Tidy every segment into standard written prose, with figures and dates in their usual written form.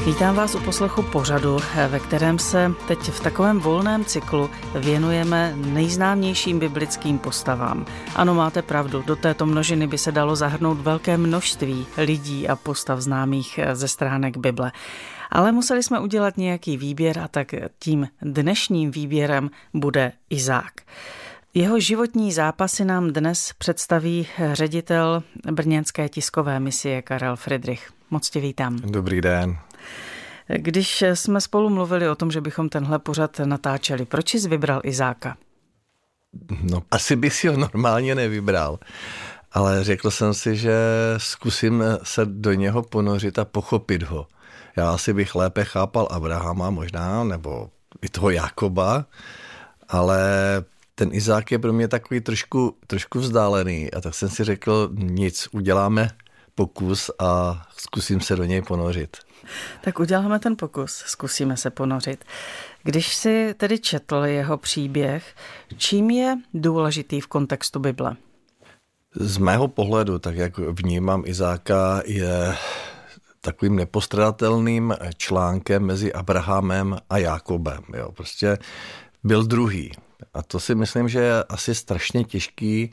Vítám vás u poslechu pořadu, ve kterém se teď v takovém volném cyklu věnujeme nejznámějším biblickým postavám. Ano, máte pravdu, do této množiny by se dalo zahrnout velké množství lidí a postav známých ze stránek Bible. Ale museli jsme udělat nějaký výběr a tak tím dnešním výběrem bude Izák. Jeho životní zápasy nám dnes představí ředitel brněnské tiskové misie Karel Fridrich. Moc tě vítám. Dobrý den. Když jsme spolu mluvili o tom, že bychom tenhle pořad natáčeli, proč jsi vybral Izáka? No, asi bych si ho normálně nevybral, ale řekl jsem si, že zkusím se do něho ponořit a pochopit ho. Já asi bych lépe chápal Abrahama možná, nebo i toho Jakoba, ale ten Izák je pro mě takový trošku vzdálený a tak jsem si řekl, nic, uděláme pokus a zkusím se do něj ponořit. Tak uděláme ten pokus, zkusíme se ponořit. Když jsi tedy četl jeho příběh, čím je důležitý v kontextu Bible? Z mého pohledu, tak jak vnímám Izáka, je takovým nepostradatelným článkem mezi Abrahamem a Jakobem. Jo, prostě byl druhý. A to si myslím, že je asi strašně těžký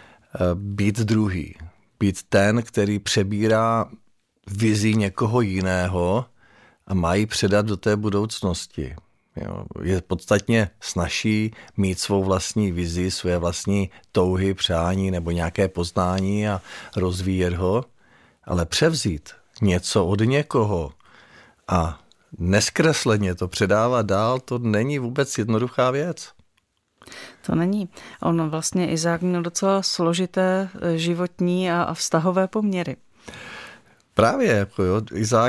být druhý. Být ten, který přebírá vizi někoho jiného a má ji předat do té budoucnosti. Jo, je podstatně snazší mít svou vlastní vizi, své vlastní touhy, přání nebo nějaké poznání a rozvíjet ho, ale převzít něco od někoho a nezkresleně to předávat dál, to není vůbec jednoduchá věc. To není. On vlastně Izák měl docela složité životní a vztahové poměry. Právě, jako jo,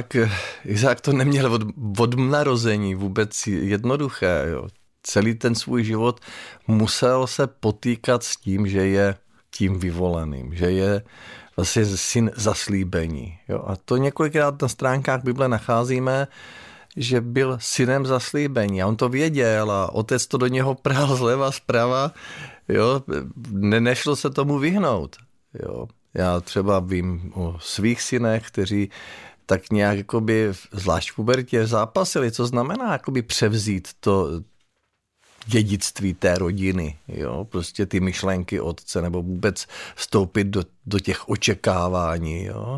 Izák to neměl od narození vůbec jednoduché. Jo. Celý ten svůj život musel se potýkat s tím, že je tím vyvoleným, že je vlastně syn zaslíbení. Jo. A to několikrát na stránkách Bible nacházíme, že byl synem zaslíbení a on to věděl a otec to do něho prál zleva zprava, jo, nešlo se tomu vyhnout. Jo. Já třeba vím o svých synech, kteří tak nějak jakoby, zvlášť v pubertě zápasili, co znamená jakoby převzít to dědictví té rodiny, jo, prostě ty myšlenky otce nebo vůbec vstoupit do těch očekávání, jo.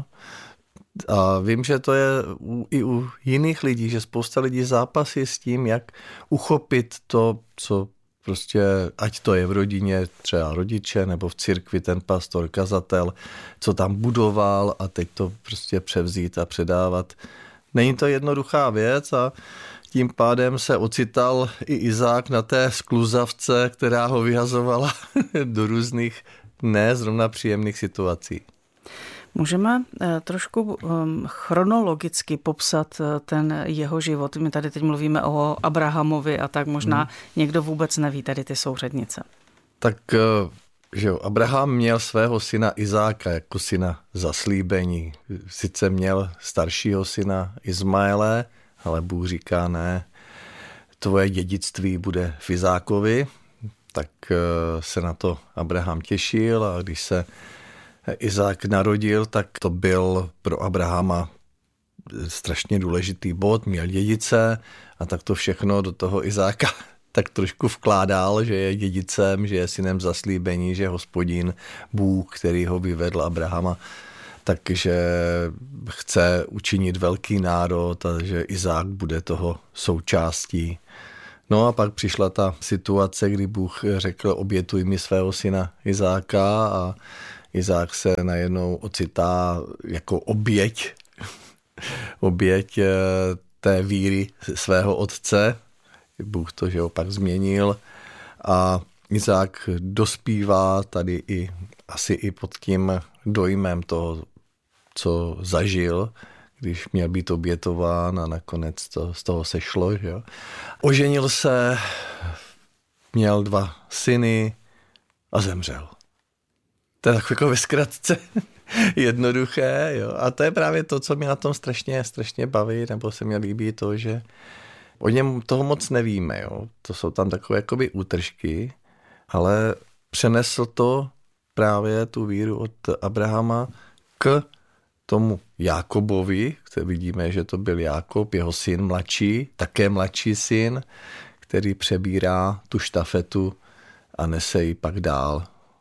A vím, že to je i u jiných lidí, že spousta lidí zápasí s tím, jak uchopit to, co prostě, ať to je v rodině, třeba rodiče, nebo v církvi ten pastor, kazatel, co tam budoval a teď to prostě převzít a předávat. Není to jednoduchá věc a tím pádem se ocital i Izák na té skluzavce, která ho vyhazovala do různých ne zrovna příjemných situací. Můžeme trošku chronologicky popsat ten jeho život. My tady teď mluvíme o Abrahamovi a tak možná někdo vůbec neví tady ty souřadnice. Tak, že jo, Abraham měl svého syna Izáka jako syna zaslíbení. Sice měl staršího syna Izmaele, ale Bůh říká ne, tvoje dědictví bude v Izákovi. Tak se na to Abraham těšil a když se Izák narodil, tak to byl pro Abrahama strašně důležitý bod, měl dědice a tak to všechno do toho Izáka tak trošku vkládal, že je dědicem, že je synem zaslíbení, že Hospodin, Bůh, který ho vyvedl Abrahama, takže chce učinit velký národ a že Izák bude toho součástí. No a pak přišla ta situace, kdy Bůh řekl, obětuj mi svého syna Izáka a Izák se najednou ocitá jako oběť té víry svého otce. Bůh to, že ho pak změnil a Izák dospívá tady asi i pod tím dojmem toho, co zažil, když měl být obětován a nakonec to z toho sešlo. Že jo. Oženil se, měl 2 syny a zemřel. To je jako ve zkratce jednoduché, jo. A to je právě to, co mě na tom strašně baví, nebo se mi líbí to, že o něm toho moc nevíme, jo. To jsou tam takové jakoby útržky, ale přenesl to právě tu víru od Abrahama k tomu Jákobovi, který vidíme, že to byl Jákob, jeho syn mladší, také mladší syn, který přebírá tu štafetu a nese ji pak dál.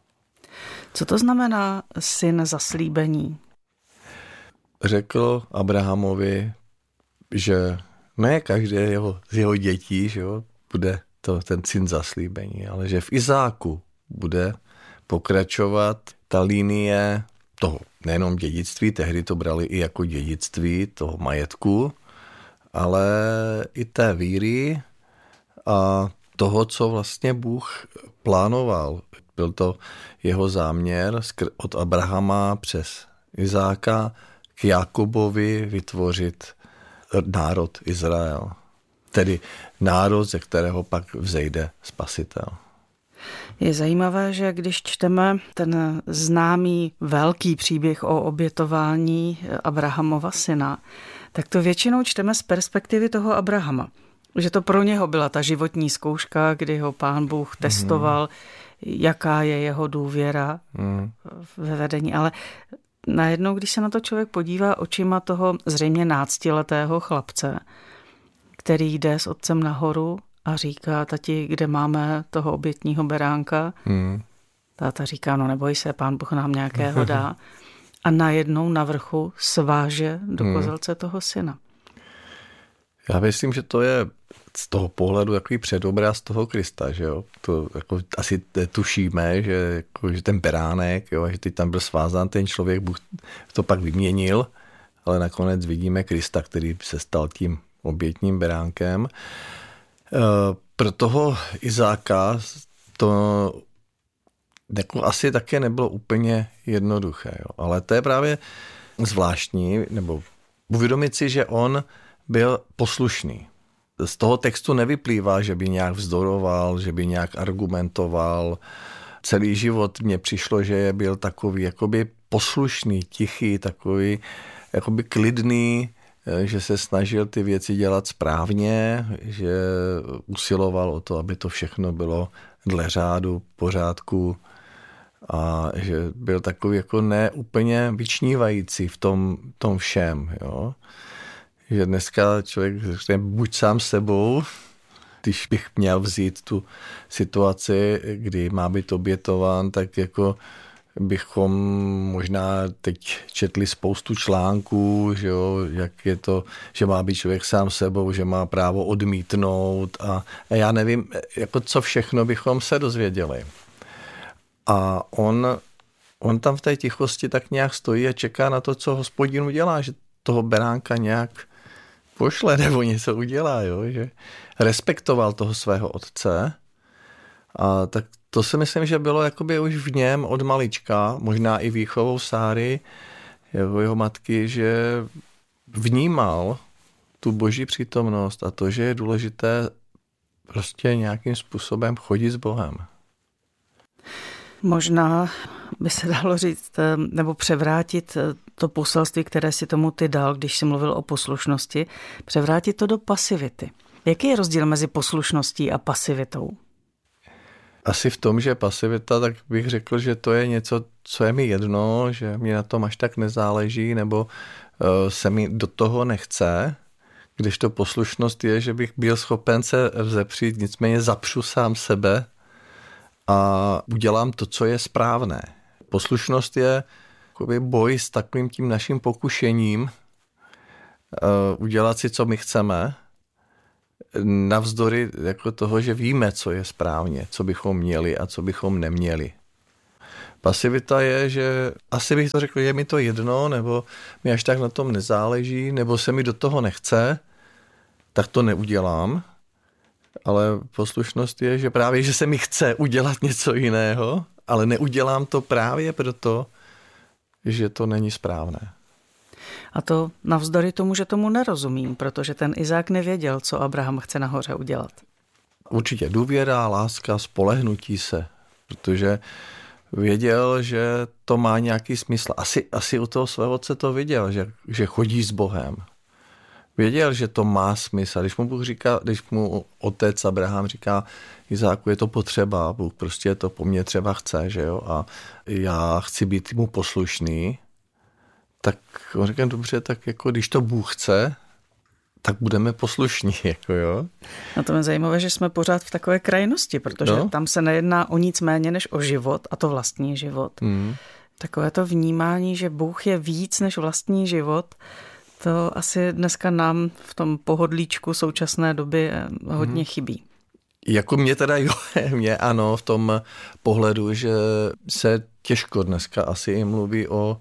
Co to znamená syn zaslíbení? Řekl Abrahamovi, že ne každé z jeho dětí, že jo, bude to ten syn zaslíbení, ale že v Izáku bude pokračovat ta linie toho nejenom dědictví, tehdy to brali i jako dědictví toho majetku, ale i té víry a toho, co vlastně Bůh plánoval. Byl to jeho záměr od Abrahama přes Izáka k Jákobovi vytvořit národ Izrael. Tedy národ, ze kterého pak vzejde Spasitel. Je zajímavé, že když čteme ten známý velký příběh o obětování Abrahamova syna, tak to většinou čteme z perspektivy toho Abrahama. Že to pro něho byla ta životní zkouška, kdy ho Pán Bůh testoval, jaká je jeho důvěra ve vedení. Ale najednou, když se na to člověk podívá očima toho zřejmě náctiletého chlapce, který jde s otcem nahoru a říká: tati, kde máme toho obětního beránka? Táta říká: no neboj se, Pán Bůh nám nějakého dá. A najednou na vrchu sváže do kozelce toho syna. Já myslím, že to je z toho pohledu takový předobraz toho Krista, že jo. To jako asi tušíme, že ten beránek, jo, že teď tam byl svázán ten člověk, Bůh to pak vyměnil, ale nakonec vidíme Krista, který se stal tím obětním beránkem. Pro toho Izáka to jako asi také nebylo úplně jednoduché, jo. Ale to je právě zvláštní, nebo uvědomit si, že on byl poslušný. Z toho textu nevyplývá, že by nějak vzdoroval, že by nějak argumentoval. Celý život mně přišlo, že byl takový jakoby poslušný, tichý, takový jakoby klidný, že se snažil ty věci dělat správně, že usiloval o to, aby to všechno bylo dle řádu, pořádku a že byl takový jako ne úplně vyčnívající v tom všem, jo. Že dneska člověk řekne buď sám sebou, když bych měl vzít tu situaci, kdy má být obětován, tak jako bychom možná teď četli spoustu článků, že jo, jak je to, že má být člověk sám sebou, že má právo odmítnout a já nevím, jako co všechno bychom se dozvěděli. A on tam v té tichosti tak nějak stojí a čeká na to, co Hospodin udělá, že toho beránka nějak pošle nebo něco udělá, jo? Že respektoval toho svého otce a tak to si myslím, že bylo jakoby už v něm od malička, možná i výchovou Sáry, jeho matky, že vnímal tu boží přítomnost a to, že je důležité prostě nějakým způsobem chodit s Bohem. Možná by se dalo říct, nebo převrátit to poselství, které si tomu ty dal, když jsi mluvil o poslušnosti, převrátit to do pasivity. Jaký je rozdíl mezi poslušností a pasivitou? Asi v tom, že pasivita, tak bych řekl, že to je něco, co je mi jedno, že mi na tom až tak nezáleží, nebo se mi do toho nechce, když to poslušnost je, že bych byl schopen se vzepřít, nicméně zapřu sám sebe a udělám to, co je správné. Poslušnost je boj s takovým tím naším pokušením udělat si, co my chceme, navzdory jako toho, že víme, co je správně, co bychom měli a co bychom neměli. Pasivita je, že asi bych to řekl, je mi to jedno, nebo mi až tak na tom nezáleží, nebo se mi do toho nechce, tak to neudělám. Ale poslušnost je, že právě, že se mi chce udělat něco jiného, ale neudělám to právě proto, že to není správné. A to navzdory tomu, že tomu nerozumím, protože ten Izák nevěděl, co Abraham chce nahoře udělat. Určitě důvěra, láska, spolehnutí se, protože věděl, že to má nějaký smysl. Asi u toho svého otce to viděl, že chodí s Bohem. Věděl, že to má smysl. Když mu otec Abraham říká, Izáku, je to potřeba, Bůh prostě to po mně třeba chce, že jo, a já chci být mu poslušný, Tak on říká, dobře, tak jako když to Bůh chce, tak budeme poslušní, jako jo. No to je zajímavé, že jsme pořád v takové krajnosti, protože tam se nejedná o nic méně než o život, a to vlastní život. Takové to vnímání, že Bůh je víc než vlastní život, to asi dneska nám v tom pohodlíčku současné doby hodně chybí. Jako mě teda jo, mě ano, v tom pohledu, že se těžko dneska asi i mluví o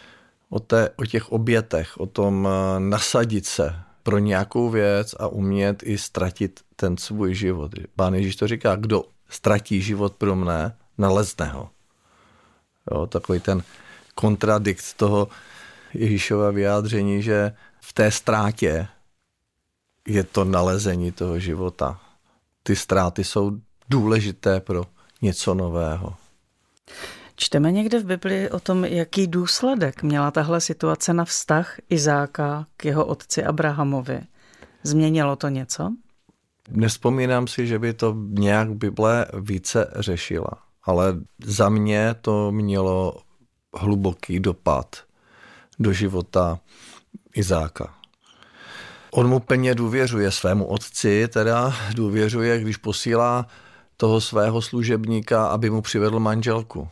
těch obětech, o tom nasadit se pro nějakou věc a umět i ztratit ten svůj život. Pán Ježíš to říká, kdo ztratí život pro mne, nalezne ho. Jo, takový ten kontradikt toho Ježíšova vyjádření, že v té ztrátě je to nalezení toho života. Ty ztráty jsou důležité pro něco nového. Čteme někde v Bibli o tom, jaký důsledek měla tahle situace na vztah Izáka k jeho otci Abrahamovi. Změnilo to něco? Nevzpomínám si, že by to nějak Bible více řešila, ale za mě to mělo hluboký dopad do života Izáka. On mu plně důvěřuje svému otci, teda důvěřuje, když posílá toho svého služebníka, aby mu přivedl manželku.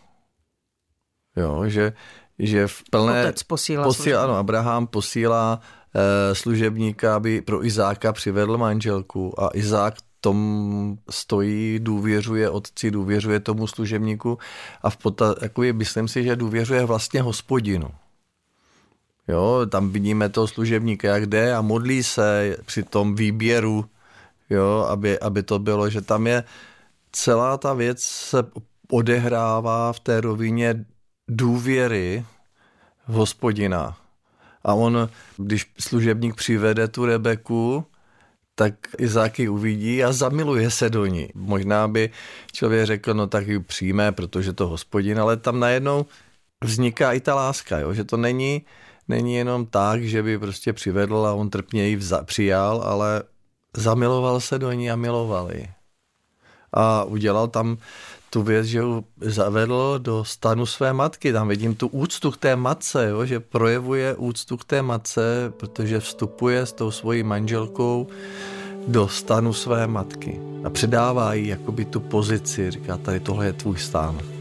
Jo, že v plné... Otec posílá ano, Abraham posílá služebníka, aby pro Izáka přivedl manželku a Izák tom stojí, důvěřuje otci, důvěřuje tomu služebníku a myslím si, že důvěřuje vlastně Hospodinu. Jo, tam vidíme toho služebníka, jak jde a modlí se při tom výběru, jo, aby to bylo, že tam je celá ta věc se odehrává v té rovině důvěry v Hospodina. A on, když služebník přivede tu Rebeku, tak Izák ji uvidí a zamiluje se do ní. Možná by člověk řekl, no tak ji přijme, protože to Hospodin, ale tam najednou vzniká i ta láska, jo? Že to není jenom tak, že by prostě přivedl a on trpně ji přijal, ale zamiloval se do ní a miloval ji. A udělal tam tu věc, že ho zavedl do stanu své matky. Tam vidím tu úctu k té matce, jo? Že projevuje úctu k té matce, protože vstupuje s tou svojí manželkou do stanu své matky. A předává jí jakoby tu pozici, říká, tady tohle je tvůj stán.